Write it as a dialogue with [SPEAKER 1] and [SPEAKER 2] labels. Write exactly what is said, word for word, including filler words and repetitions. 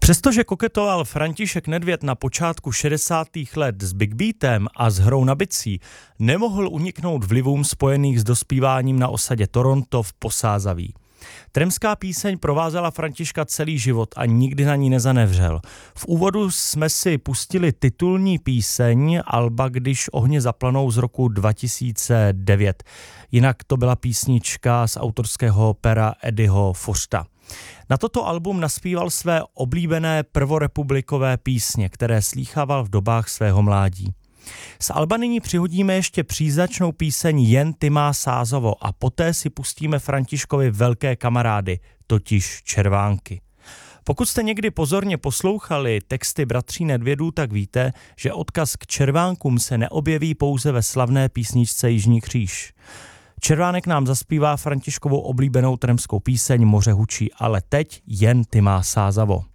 [SPEAKER 1] Přestože koketoval František Nedvěd na počátku šedesátých let s Big Beatem a s hrou na bicí, nemohl uniknout vlivům spojených s dospíváním na osadě Toronto v Posázaví. Tremská píseň provázela Františka celý život a nikdy na ní nezanevřel. V úvodu jsme si pustili titulní píseň alba Když ohně zaplanou z roku dva tisíce devět. Jinak to byla písnička z autorského pera Eddieho Fořta. Na toto album naspíval své oblíbené prvorepublikové písně, které slýchával v dobách svého mládí. Z alba nyní přihodíme ještě příznačnou píseň Jen ty má Sázovo a poté si pustíme Františkovi velké kamarády, totiž Červánky. Pokud jste někdy pozorně poslouchali texty bratří Nedvědů, tak víte, že odkaz k Červánkům se neobjeví pouze ve slavné písničce Jižní kříž. Červánek nám zaspívá Františkovou oblíbenou tremskou píseň Moře hučí, ale teď Jen ty má Sázavo.